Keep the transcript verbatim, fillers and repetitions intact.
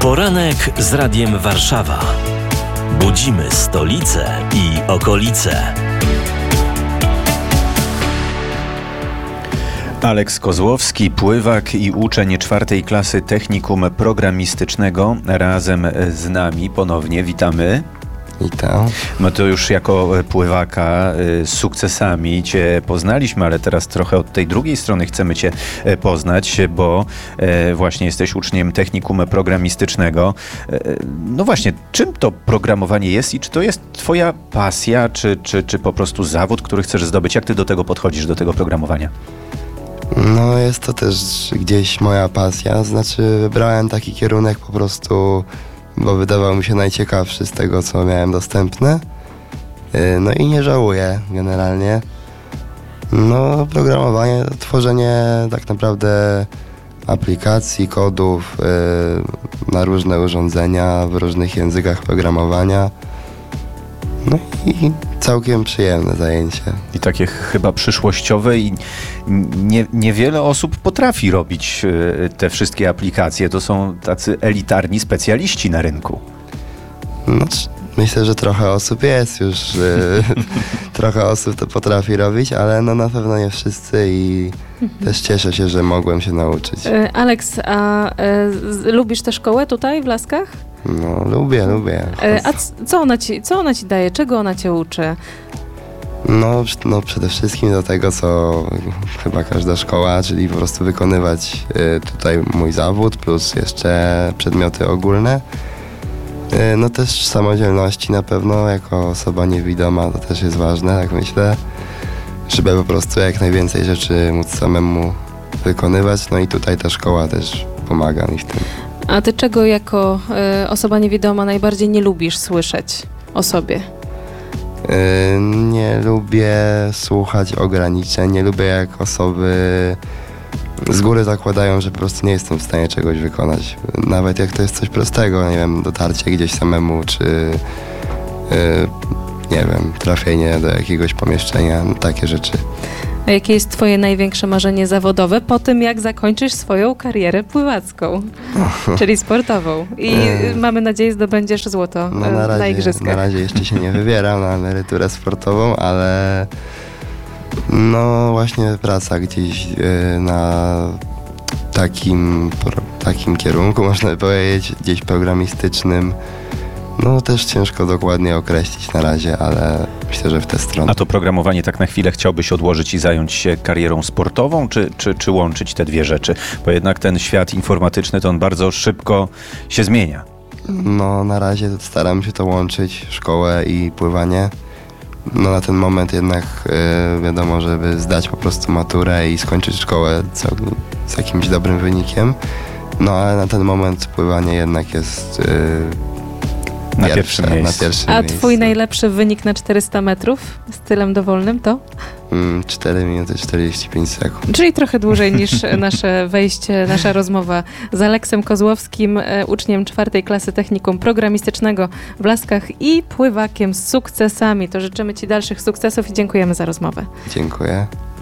Poranek z Radiem Warszawa. Budzimy stolicę i okolice. Aleks Kozłowski, pływak i uczeń czwartej klasy technikum programistycznego razem z nami ponownie. Witamy. Witam. No to już jako pływaka z sukcesami Cię poznaliśmy, ale teraz trochę od tej drugiej strony chcemy Cię poznać, bo właśnie jesteś uczniem technikum programistycznego. No właśnie, czym to programowanie jest i czy to jest Twoja pasja, czy, czy, czy po prostu zawód, który chcesz zdobyć? Jak Ty do tego podchodzisz, do tego programowania? No jest to też gdzieś moja pasja, znaczy wybrałem taki kierunek po prostu, bo wydawał mi się najciekawszy z tego, co miałem dostępne. No i nie żałuję generalnie. No programowanie, tworzenie tak naprawdę aplikacji, kodów na różne urządzenia w różnych językach programowania. No i całkiem przyjemne zajęcie. I takie chyba przyszłościowe i nie, niewiele osób potrafi robić te wszystkie aplikacje. To są tacy elitarni specjaliści na rynku. No, myślę, że trochę osób jest już, trochę osób to potrafi robić, ale no na pewno nie wszyscy i mhm. też cieszę się, że mogłem się nauczyć. Aleks, a e, lubisz tę szkołę tutaj w Laskach? No, lubię, lubię. A co ona ci, co ona ci daje? Czego ona cię uczy? No, no przede wszystkim do tego, co chyba każda szkoła, czyli po prostu wykonywać y, tutaj mój zawód, plus jeszcze przedmioty ogólne. Y, no też samodzielności na pewno, jako osoba niewidoma to też jest ważne, tak myślę, żeby po prostu jak najwięcej rzeczy móc samemu wykonywać. No i tutaj ta szkoła też pomaga mi w tym. A ty czego jako y, osoba niewidoma najbardziej nie lubisz słyszeć o sobie? Yy, nie lubię słuchać ograniczeń, nie lubię jak osoby z góry zakładają, że po prostu nie jestem w stanie czegoś wykonać. Nawet jak to jest coś prostego, nie wiem, dotarcie gdzieś samemu, czy yy, nie wiem, trafienie do jakiegoś pomieszczenia, no, takie rzeczy. A jakie jest twoje największe marzenie zawodowe po tym, jak zakończysz swoją karierę pływacką, czyli sportową? I yy. mamy nadzieję, zdobędziesz złoto no, na, razie, na igrzyskach. Na razie jeszcze się nie wybieram na emeryturę sportową, ale no właśnie praca gdzieś yy, na takim, pro, takim kierunku, można powiedzieć, gdzieś programistycznym. No też ciężko dokładnie określić na razie, ale myślę, że w tę stronę. A to programowanie tak na chwilę chciałbyś odłożyć i zająć się karierą sportową, czy, czy, czy łączyć te dwie rzeczy? Bo jednak ten świat informatyczny to on bardzo szybko się zmienia. No na razie staram się to łączyć, szkołę i pływanie. No na ten moment jednak yy, wiadomo, żeby zdać po prostu maturę i skończyć szkołę co, z jakimś dobrym wynikiem. No ale na ten moment pływanie jednak jest... Yy, Na Pierwsze, pierwszym miejscu. Na pierwszym A miejscu. twój najlepszy wynik na czterysta metrów stylem dowolnym to? Mm, cztery minuty czterdzieści pięć sekund. Czyli trochę dłużej niż nasze wejście, nasza rozmowa z Aleksem Kozłowskim, uczniem czwartej klasy technikum programistycznego w Laskach i pływakiem z sukcesami. To życzymy ci dalszych sukcesów i dziękujemy za rozmowę. Dziękuję.